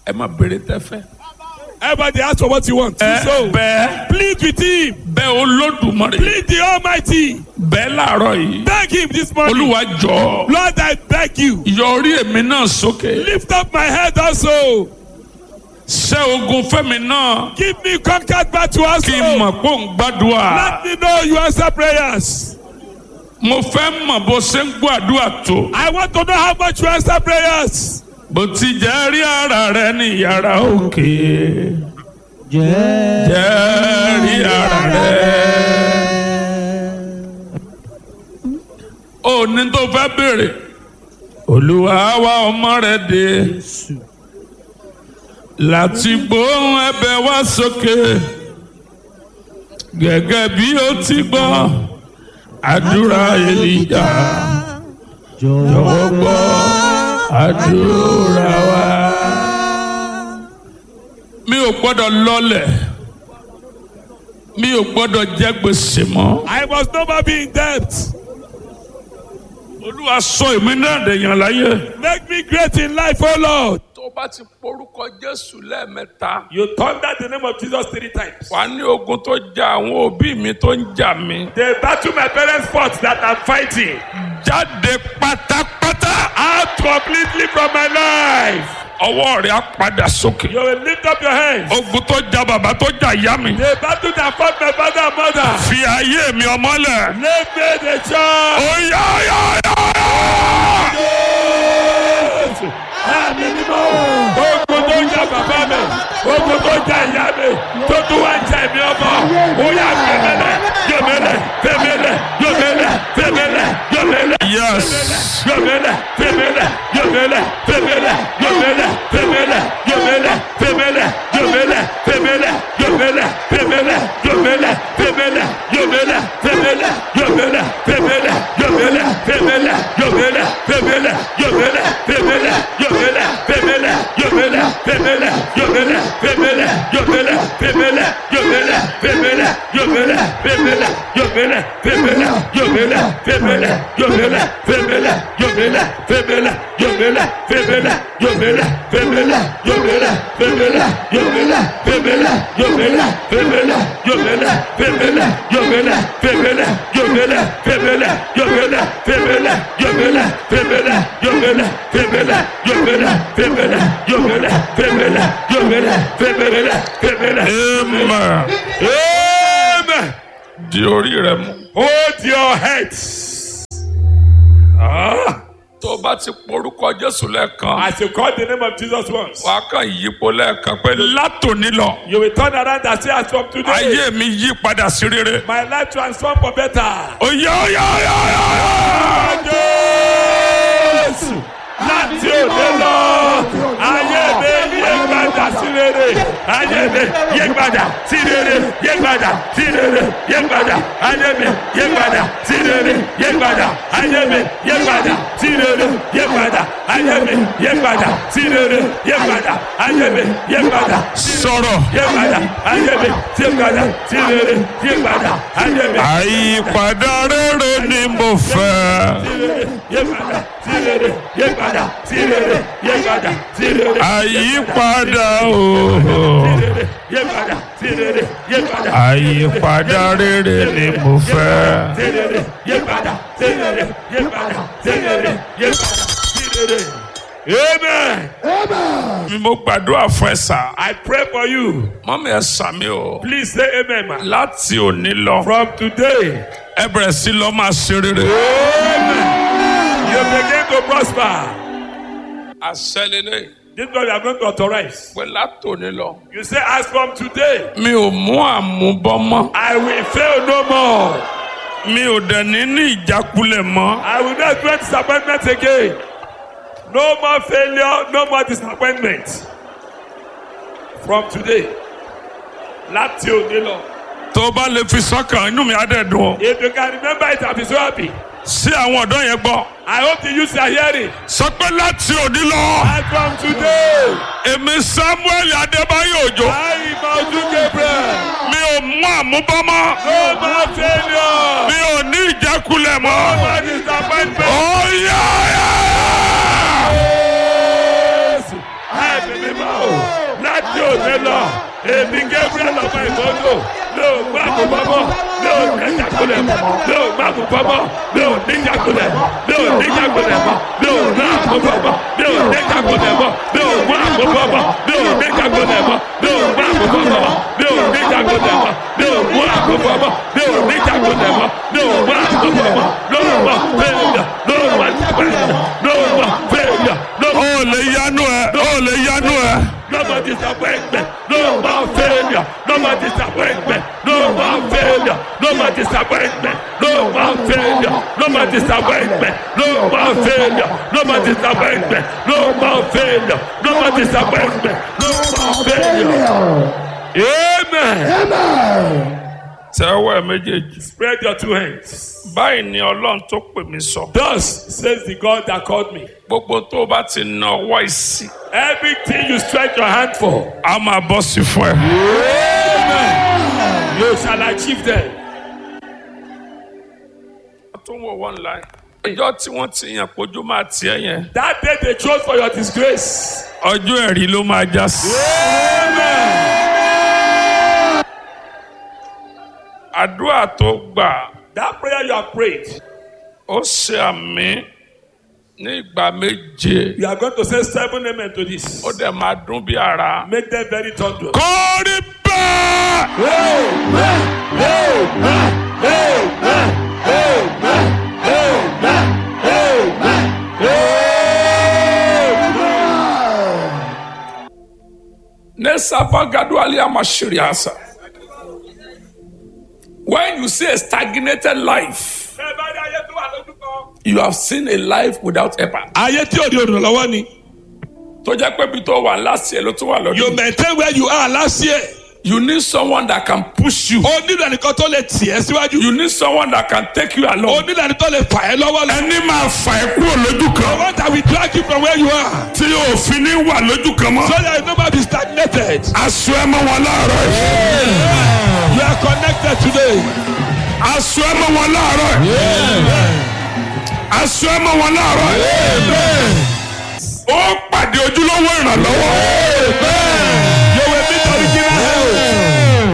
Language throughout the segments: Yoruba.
ẹ má béèrè tẹ́fẹ́. Everybody ask for what you want. So bẹ́ẹ̀ plead with him. bẹ́ẹ̀ Olódùmarè. Plead the Almighty. bẹ́ẹ̀ láàárọ̀ yìí. Beg him this morning. Olúwa jọ̀ọ́. Lord, I beg you. Yọrí èmi náà sókè. Lift up my head also. Ṣẹ́ ogun fẹ́mi náà. Give me conquered battle also. Kí n mọ̀ pé ò ń gbàdúrà. Let me know you answer prayers. Mo fẹ́ mọ̀ bó ṣe ń gbọ́ àdúrà tó. I want to know how much you answer prayers. Bó ti jẹ́ rí ara rẹ ní yàrá òkè. Jẹ́ rí ara rẹ. Ó ní tó fẹ́ béèrè. Olúwa wá ọmọ rẹ̀ dé. Láti gbóhùn ẹ̀bẹ̀ wá sókè. Gẹ́gẹ́ bí ó ti gbọ́ àdúrà Èlíjà. Jọ̀wọ́ gbọ́ àdúrà wa. Mi ò gbọ́dọ̀ lọlẹ̀. Mi ò gbọ́dọ̀ jẹ gbèsè mọ́. I must never be in debt. Olúwa sọ èmi náà dèèyàn láyé. Make me great in life, oh Lord. Tó bá ti porúkọ Jésù lẹ́ẹ̀mẹ́ta. You thunder the name of Jesus 3 times. Wà ní ogun tó jà àwọn òbí mi tó ń jà mí. The battle my parents fought that I'm fighting. Jáde pátápátá. Out completely from my life. Ọwọ́ rẹ̀ á padà sókè. You will lift up your hands. Ogun tó jà bàbá tó jà ìyá mi. The battle that fought my father and mother. Fi ayé mi ọmọlẹ̀. Leave me the child. Ó yá. Ogun tó jà bàbá mi. Ogun tó jà ìyá mi. Tó tún wá jà èmi ọmọ. Ó yá gbẹmẹlẹ. Yes. Amen. Di orí rẹ mú. Hold your heads. Tó bá ti porúkọ Jésù lẹ́ẹ̀kan. As you call the name of Jesus once, Wà á kàn yípo lẹ́ẹ̀kan pé látòní lọ. you will turn around and say, as from today, Ayé mi yí padà sí rere. my life transformed for better. Ó yá. Jésù láti òde lọ, ayé mi yí padà sí rere. Ayé mi yí padà sí rere. Yí padà sí rere. Yí padà. Ayé mi yí padà sí rere. Yí padà. Ayé mi yí padà sí rere. Yí padà. Ayé mi yí padà sí rere. Yí padà. Ayé mi yí padà. Sọ̀rọ̀. Yí padà. Ayé mi yí padà sí rere. Yí padà. Ayé mi. Àyípadà rere ni mo fẹ́. Àyípadà àyípadà rere ni mo fẹ́. Amen. Mo gbàdúrà fún ẹ sà. I pray for you. Mọ́mí ẹ sàmí o. Please say amen, man. Láti òní lọ. From today, Ẹ bẹ̀rẹ̀ sí lọ máa ṣe rere. you begin to prosper. Àṣẹ lélẹ̀. This is what we are going to authorize. Pé látòní lọ. You say, as from today, Mi ò mú àmúbọ́ mọ́. I will fail no more. Mi ò dẹ̀ ní ìjákulẹ̀ mọ́. I will not experience disappointment again. No more failure, no more disappointment. From today, láti òní lọ. Tó o bá lè fi sọ́kàn inú mi á dẹ̀ dùn. If you can remember it, I'll be so happy. Sí àwọn ọ̀dọ́ yẹn gbọ́. I hope the youth are hearing. Sọ pé láti òní lọ. And from today, Èmi Samuel Adébáyọ̀ Òjó. I am Oju Gabriel. Mi ò mú àmúbọ́ mọ́. No more failure. Mi ò ní ìjákulẹ̀ mọ́. No more disappointment. Ó yá. Yes. I believe. lọ. Èmi Gabriel ọmọ ìmọ̀tò. Mi ò gbọ́ àkóbọ́bọ́. Mi ò níjàkulẹ̀. Mi ò gbọ́ àkóbọ́bọ́. Mi ò níjàkulẹ̀. Mi ò níjàkulẹ̀ mọ́. Mi ò gbọ́ àkóbọ́bọ́. Mi ò níjàkulẹ̀ mọ́. Mi ò gbọ́ àkóbọ́bọ́. Mi ò níjàkulẹ̀ mọ́. Mi ò gbọ́ àkóbọ́bọ́. Mi ò níjàkulẹ̀ mọ́. Mi ò gbọ́ àkóbọ́bọ́. Mi ò níjàkulẹ̀ mọ́. Mi ò gbọ́ àkóbọ́bọ́. No more failure. No more failure. No more failure. No more. Ó lè yanu ẹ. Ó lè yanu ẹ. No more disappointment. No more failure. No more disappointment. No more failure. No more disappointment. No more failure. No more disappointment. No more failure. No more disappointment. No more failure. No more disappointment. No more failure. Amen. Tẹ́wọ́ ẹ méjèèjì. Spread your two hands. Báyìí ni Ọlọ́run tó pè mí sọ. Thus says the God that called me. Gbogbo tó bá ti na ọwọ́ ìsì. Everything you stretch your hand for, A máa bọ́ sí fún ẹ. amen, you shall achieve them. A tún wọ̀ wọ́n láì. Ọjọ́ tí wọ́n ti yàn pójú máa tiẹ̀ yẹn. That day they chose for your disgrace. Ọjọ́ ẹ̀rí ló máa já sí. Amen. Àdúrà tó gbà That prayer you have prayed, ó ṣe àmì ní ìgbà méje. you are going to say 7 amen to this. Ó dẹ̀ máa dún bí ara. Make them very thunderous. Kó rí bẹ́ẹ̀. Amen. Amen. Amen. Amen. Amen. Amen. Nesafagadu aliamashiriasa. When you see a stagnated life, you have seen a life without effort. Ayé tí ò di olùrànlọ́wọ́ ni. Tó jẹ́ pé bí tó wà last year ló tún wà You lọ́dún. maintain where you are last year. You need someone that can push you. O nílò ẹnìkan tó lè tì ẹ́ síwájú. You need someone that can take you O along. nílò ẹnìkan tó lè fà ẹ́ lọ́wọ́ lọ. Ẹni máa fà ẹ́ kúrò lójú The kan. one that will drag you from where you are. Tí òfin ní wà lójú kan mọ́. So that you never be stagnated. Aṣọ ẹ mọ́ wọn láàárọ̀ yìí. You are connected today. Aṣọ ẹ mọ́ wọn láàárọ̀ yìí. Aṣọ ẹ mọ́ wọn láàárọ̀ yìí. Ó pàdé ojúlówó ìrànlọ́wọ́. You will meet original help.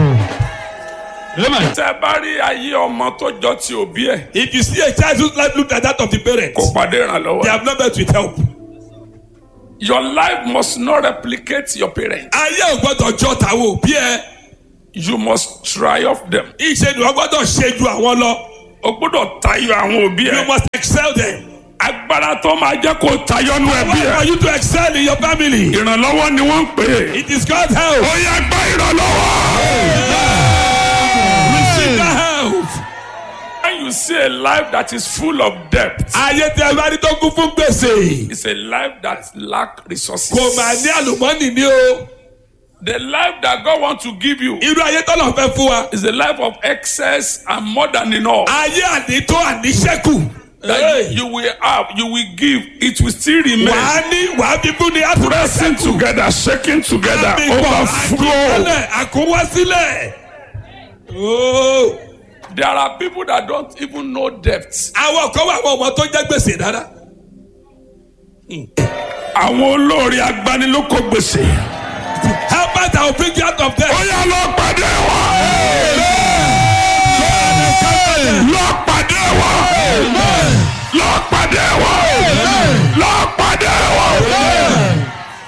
Amen. Tẹ́ bá rí ayé ọmọ tó jọ ti òbí ẹ̀. If you see a child whose life look like that of the parents, Kò pàdé ìrànlọ́wọ́. they have not met with help. Your life must not replicate your parents. Ayé ò gbọ́dọ̀ jọ tàwọn òbí ẹ. You must triumph them. Ìṣe ni wọ́n gbọ́dọ̀ ṣe ju àwọn lọ. O gbọ́dọ̀ tayọ àwọn òbí You ẹ̀. must excel them. Agbára tó máa jẹ́ kó tayọ nú ẹbí Why for ẹ̀. you to excel in your family? Ìrànlọ́wọ́ ni wọ́n ń pè é. It is God's help. Ó yá gba ìrànlọ́wọ́. Receive that help. When you see a life that is full of debt, Ayé tí ẹ bá rí tó kún fún gbèsè. it's a life that lack resources. Kò máa ní àlùmọ́nì ní o. The life that God wants to give you Irú ayé tọ́lọ̀ fẹ́ fún wa. is a life of excess and more than enough. Ayé ànító àníṣẹ́kù. That you will have, you will give, it will still remain. Wàá ní wàá fi fún ni àtúntò Pressing together, shaking together, overflow. Àkówásílẹ̀. Oh. There are people that don't even know depth. Àwọn kan wà àwọn ọmọ tó jẹ́ gbèsè dáadáa. Àwọn olórí agbanilókò gbèsè. Helpers that will bring you out of debt. Ó yá lọ pàdé wọn. Lọ pàdé wọn. Lọ pàdé wọn. Lọ pàdé wọn.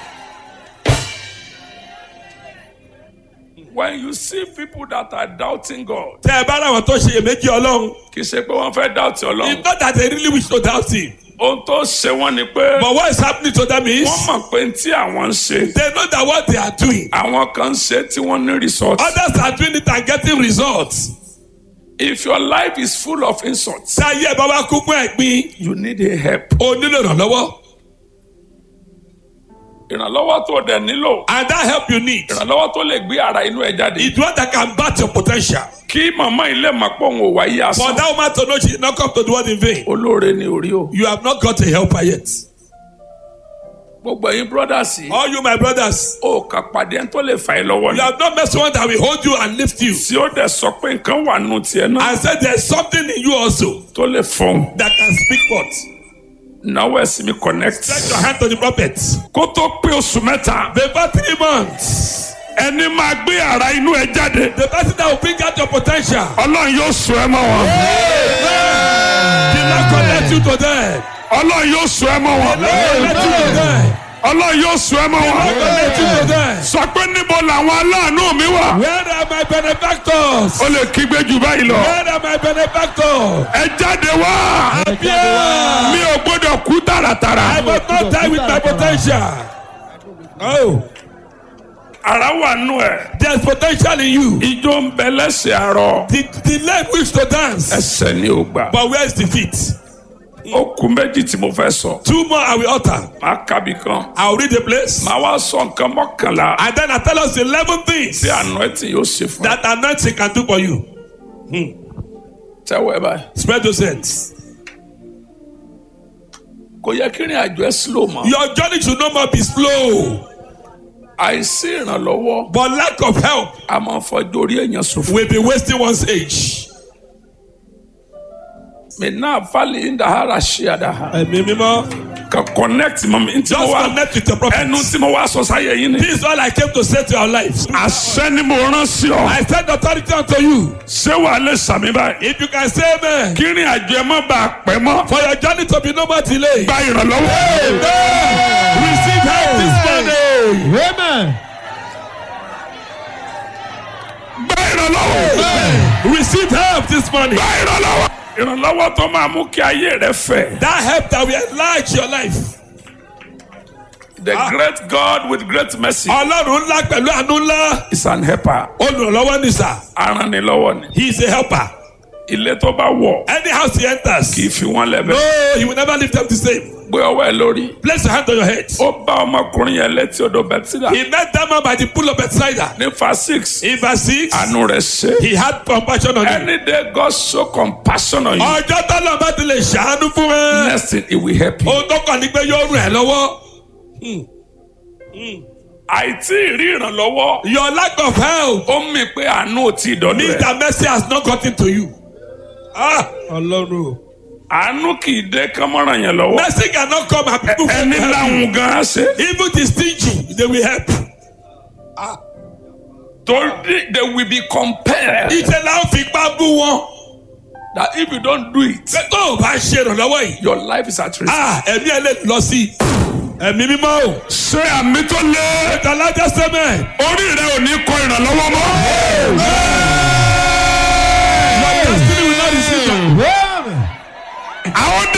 When you see people that are doubting God, Tẹ́ ẹ bá ráwọn tó ṣe iyèméjì Ọlọ́run. kì í ṣe pé wọ́n fẹ́ doubt Ọlọ́run. It's not that they really wish to doubt him. Ohun tó ṣe wọ́n ni pé But what is happening to them is wọ́n mọ̀ pé tí àwọn ń ṣe, they know that what they are doing. àwọn kan ń ṣe tí wọ́n ní result. Others are doing it and getting results. If your life is full of insults, Táyé ẹ̀ bá wá kún fún ẹ̀gbin. you need a help. O nílò ìrànlọ́wọ́. Ìrànlọ́wọ́ tó dẹ̀ nílò. And that help you need. Ìrànlọ́wọ́ tó lè gbé ara inú ẹ̀ jáde. It's one that can batch your potential. Kí màmá ilé máa pọ̀ òun ò wáyé For asán. that woman to know she did not come to the world in vain. Olóore ni orí o. You have not got a helper yet. Gbogbo ẹ̀yin brothers yìí. All you my brothers. O kà pàdé ẹni tó lè fà ẹ́ lọ́wọ́ You ni. have not met someone that will hold you and lift you. Tí ó dẹ̀ sọ pé nǹkan wà nù tiẹ̀ náà. And said there's something in you also Tó lè fọhùn. that can speak forth. Náwó ẹ̀sìn mi connect. Stretch your hand to the prophet. Kó tó pé oṣù mẹ́ta. Before 3 months. ẹni máa gbé ara inú ẹ jáde. The person that will bring out your potential. Ọlọ́run yóò sọ ẹ mọ́ wọn. The Lord connect you to them. Ọlọ́run yóò sọ ẹ mọ́ wọn. The Lord connect you to them. Ọlọ́run yóò sọ ẹ mọ́ The Lord wọn. connect you to them. Sọ pé níbo làwọn aláàánú mi wà. Where are my benefactors? Ó lè kígbe jù báyìí lọ. Where are my benefactors? Ẹ jáde wá. Appear. Mi ò gbọ́dọ̀ kú tààràtàrà. I must not die with my potential. Oh, Ara wà nù ẹ̀. there's potential in you. Ijó ń bẹ lẹ́sẹ̀ àárọ̀. The leg wish to dance, Ẹsẹ̀ ni ò gbà. but where is the feet? Ó kù méjì tí mo fẹ́ sọ. 2 more I will utter. Màá kábì kan. I'll read the place. Màá wá sọ nǹkan mọ́kànlá. And then I tell us 11 things Tí anointing yóò ṣe fún ẹ. that anointing can do for you. Tẹ́wọ́ ẹ báyìí. Spread those hands. Kò yẹ kí ìrìn àjò ẹ slow mọ́. Your journey should no more be slow, Àìsí ìrànlọ́wọ́. but lack of help A máa fọjọ́ orí èèyàn ṣòfò. will be wasting one's age. Mi náà fálì ń dàhárà ṣe àdáhà. Ẹ̀mí mímọ́. Ka connect mọ́ mi. Ntí mo Just wá connect with your prophet. ẹnu tí mo wá sọ sáyé yín ni. This is all I came to say to your life. Àṣẹ ni mo rán sí ọ. I send authority unto you. Ṣé wàá lè sàmì báyìí? If you can say amen, Kí ìrìn àjò ẹ má bàa pẹ́ mọ́. for your journey to be no more delay. Gba ìrànlọ́wọ́. Receive help this morning. Amen. Gba ìrànlọ́wọ́. Receive help this morning. Gba ìrànlọ́wọ́. Ìrànlọ́wọ́ tó máa mú kí ayé rẹ fẹ̀. That help that will enlarge your life. The great God with great mercy Ọlọ́run ńlá pẹ̀lú àánú ńlá. is an helper. Olùrànlọ́wọ́ ni sà. Arannilọ́wọ́ ni. He is a helper. Ilé tó bá wọ̀ Any house he enters, kì í fi wọ́n lẹ́bẹ̀. no, he will never leave them the same. Gbé ọwọ́ ẹ lórí. Place your hand on your head. Ó bá ọmọkùnrin yẹn létí odò Bẹ́tídà. He met that man by the pool of Bethsaida. Ní fa 6. In verse 6, Àánú rẹ̀ ṣe. he had compassion on him. Any day God show compassion on you. Ọjọ́ tọ́lọ̀ bá ti lè ṣàánú fún ẹ. Next thing, it will help you. Ohun tó kàn ní pé yóò ràn ẹ́ lọ́wọ́. Àìtí ìrí ìrànlọ́wọ́. Your lack of help Ó mì pé àánú ò tí ì dọ́dọ̀ means rẹ̀. that mercy has not gotten to you. Ọlọ́run. Àánú kì í dé kánmọ́ràn yẹn lọ́wọ́. Mercy cannot come and people Ẹni can help you. láwùn gan-an ṣe. Even the stingy, they will help. Torí they will be compelled Ìṣe la ń fipá bú wọn. that if you don't do it, Pé tó o bá ṣe ìrànlọ́wọ́ yìí. your life is at risk. Ẹ̀mí ẹ̀ lè lọ sí. Ẹ̀mí mímọ́ o. Ṣé àmì tó lé? Ìtàlájà sẹ́mẹ̀. Orí rẹ ò ní kọ ìrànlọ́wọ́ mọ́. Your destiny will not receive you. Amen. Àwọn